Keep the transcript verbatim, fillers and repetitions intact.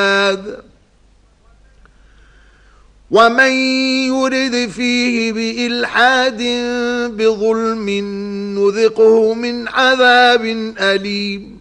ومن يرد فيه بإلحاد بظلم نذقه من عذاب أليم